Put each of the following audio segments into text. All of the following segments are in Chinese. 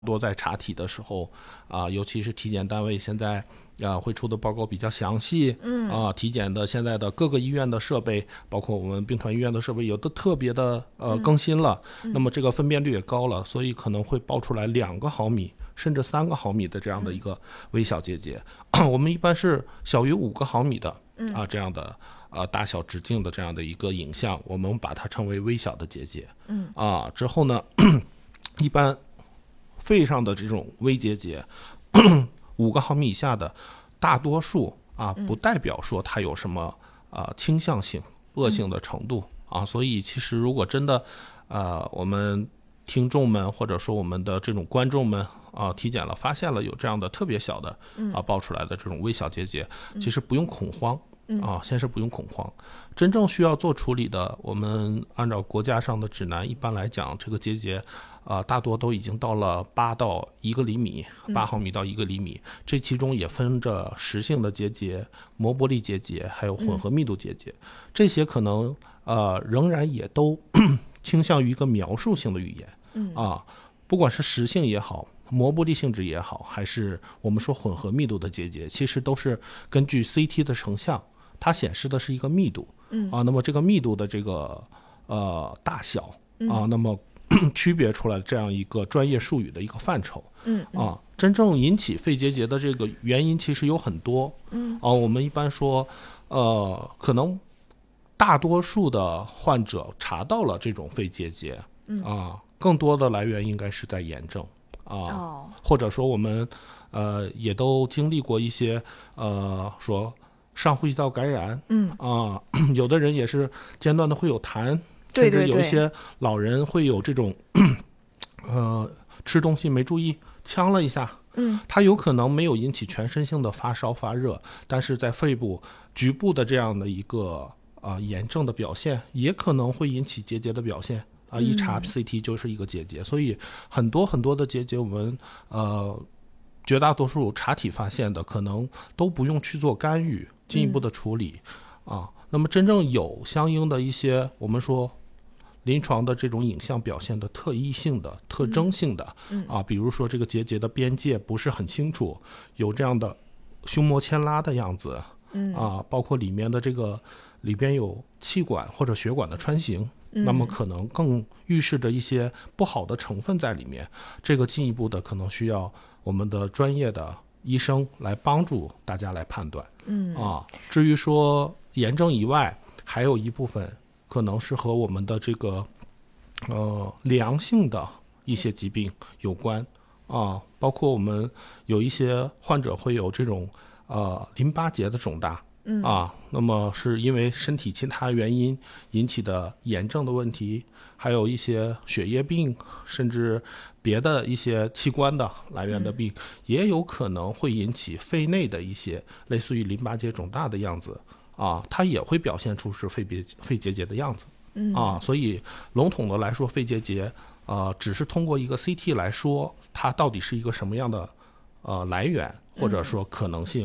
多在查体的时候尤其是体检单位现在会出的报告比较详细，体检的现在的各个医院的设备，包括我们兵团医院的设备，有的特别的更新了，那么这个分辨率也高了，所以可能会报出来2个毫米甚至3个毫米的这样的一个微小结节，我们一般是小于5个毫米的这样的大小直径的这样的一个影像，我们把它称为微小的结节。之后呢，一般肺上的这种微结节5个毫米以下的，大多数不代表说它有什么倾向性、恶性的程度所以其实如果真的我们听众们或者说我们的这种观众们体检了，发现了有这样的特别小的爆出来的这种微小结节，其实不用恐慌。先是不用恐慌，真正需要做处理的，我们按照国家上的指南，一般来讲，这个结节大多都已经到了8到1个厘米，8毫米到1个厘米，这其中也分着实性的结节、膜玻璃结节，还有混合密度结节，这些可能仍然也都倾向于一个描述性的语言，不管是实性也好，膜玻璃性质也好，还是我们说混合密度的结节，其实都是根据 CT 的成像。它显示的是一个密度，那么这个密度的这个大小那么区别出来这样一个专业术语的一个范畴，真正引起肺结节的这个原因其实有很多，我们一般说，可能大多数的患者查到了这种肺结节，更多的来源应该是在炎症或者说我们也都经历过一些说。上呼吸道感染，有的人也是间断的会有痰，甚至有一些老人会有这种，吃东西没注意呛了一下，它有可能没有引起全身性的发烧发热，但是在肺部局部的这样的一个炎症的表现，也可能会引起结节的表现一查 CT 就是一个结节，所以很多很多的结节我们绝大多数查体发现的可能都不用去做干预进一步的处理那么真正有相应的一些我们说临床的这种影像表现的特异性的特征性的比如说这个结节的边界不是很清楚，有这样的胸膜牵拉的样子包括里面的这个里边有气管或者血管的穿行，那么可能更预示着一些不好的成分在里面，这个进一步的可能需要我们的专业的医生来帮助大家来判断。至于说炎症以外，还有一部分可能是和我们的这个良性的一些疾病有关包括我们有一些患者会有这种淋巴结的肿大那么是因为身体其他原因引起的炎症的问题，还有一些血液病，甚至别的一些器官的来源的病，也有可能会引起肺内的一些类似于淋巴结肿大的样子它也会表现出是肺结节的样子所以笼统的来说，肺结节只是通过一个 CT 来说它到底是一个什么样的来源或者说可能性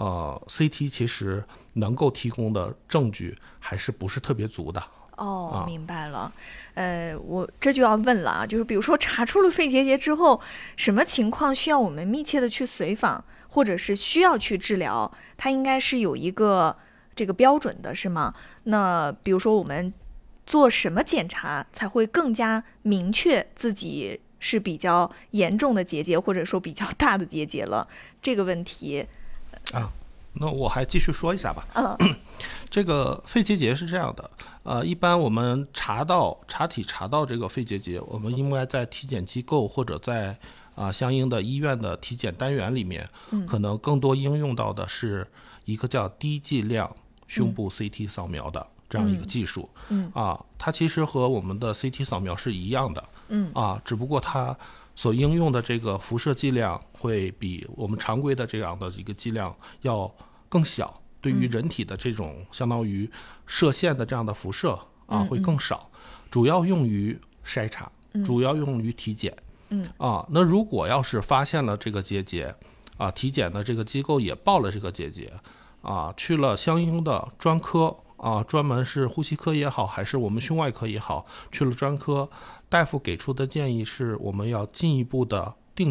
CT 其实能够提供的证据还是不是特别足的。 明白了。我这就要问了就是比如说查出了肺结节之后，什么情况需要我们密切的去随访，或者是需要去治疗，它应该是有一个这个标准的，是吗？那比如说我们做什么检查才会更加明确自己是比较严重的结节，或者说比较大的结节了？这个问题那我还继续说一下吧。这个肺结节是这样的，一般我们查体查到这个肺结节，我们应该在体检机构或者在相应的医院的体检单元里面，可能更多应用到的是一个叫低剂量胸部 CT 扫描的这样一个技术。它其实和我们的 CT 扫描是一样的，只不过它所应用的这个辐射剂量会比我们常规的这样的一个剂量要更小，对于人体的这种相当于射线的这样的辐射会更少，主要用于筛查，主要用于体检。那如果要是发现了这个结节体检的这个机构也报了这个结节去了相应的专科专门是呼吸科也好，还是我们胸外科也好，去了专科，大夫给出的建议是我们要进一步的